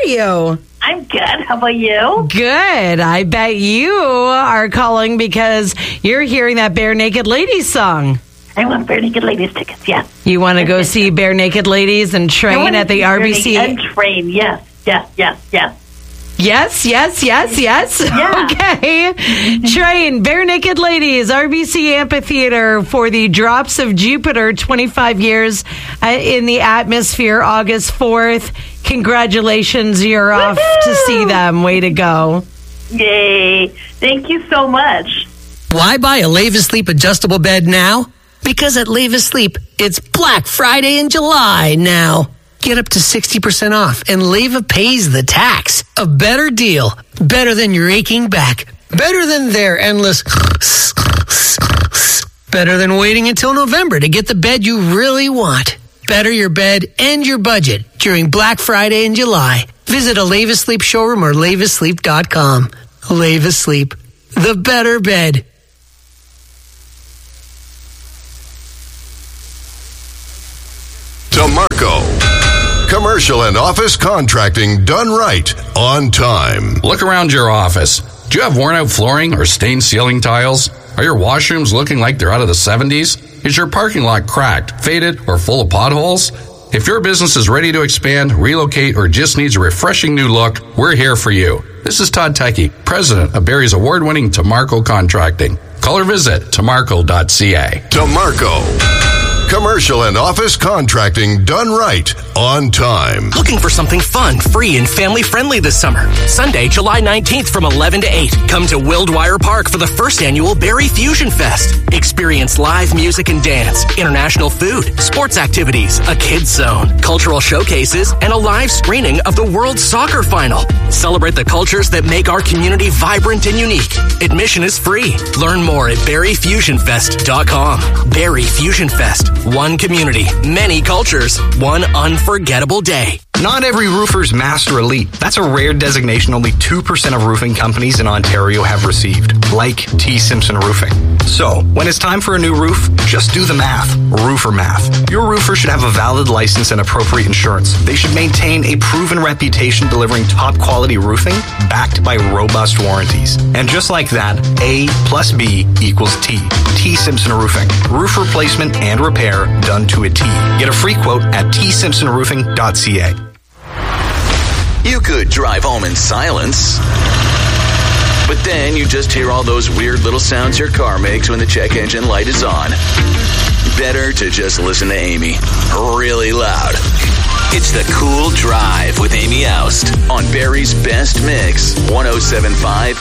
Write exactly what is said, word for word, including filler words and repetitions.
you? I'm good. How about you? Good. I bet you are calling because you're hearing that Bare Naked Ladies song. I want Bare Naked Ladies tickets, yes. You want to go see Bare Naked Ladies and train at the R B C? And train, yes, yes, yes, yes. Yes, yes, yes, yes. Yeah. Okay. Train Bare Naked Ladies, R B C Amphitheater for the Drops of Jupiter, twenty-five years uh, in the atmosphere, August fourth. Congratulations, you're off Woo-hoo! to see them. Way to go. Yay. Thank you so much. Why buy a Leva Sleep adjustable bed now? Because at Leva Sleep, it's Black Friday in July now. Get up to sixty percent off, and Leva pays the tax. A better deal. Better than your aching back. Better than their endless... Better than waiting until November to get the bed you really want. Better your bed and your budget during Black Friday in July. Visit a Leva Sleep showroom or leva sleep dot com. Leva Sleep. The better bed. DeMarco. Commercial and office contracting done right, on time. Look around your office. Do you have worn-out flooring or stained ceiling tiles? Are your washrooms looking like they're out of the seventies? Is your parking lot cracked, faded, or full of potholes? If your business is ready to expand, relocate, or just needs a refreshing new look, we're here for you. This is Todd Tecke, president of Barrie's award-winning DeMarco Contracting. Call or visit demarco dot c a. DeMarco. Commercial and office contracting done right, on time. Looking for something fun, free, and family-friendly this summer? Sunday, July nineteenth from eleven to eight. Come to Wildwire Park for the first annual Barrie Fusion Fest. Experience live music and dance, international food, sports activities, a kids zone, cultural showcases, and a live screening of the World Soccer Final. Celebrate the cultures that make our community vibrant and unique. Admission is free. Learn more at barrie fusion fest dot com. Barrie Fusion Fest. One community, many cultures, one unforgettable day. Not every roofer's Master Elite. That's a rare designation only two percent of roofing companies in Ontario have received, like T. Simpson Roofing. So, when it's time for a new roof, just do the math. Roofer math. Your roofer should have a valid license and appropriate insurance. They should maintain a proven reputation delivering top quality roofing backed by robust warranties. And just like that, A plus B equals T. T. Simpson Roofing. Roof replacement and repair done to a T. Get a free quote at t simpson roofing dot c a. You could drive home in silence, but then you just hear all those weird little sounds your car makes when the check engine light is on. Better to just listen to Amy really loud. It's The Cool Drive with Amy Oust on Barrie's Best Mix, one oh seven point five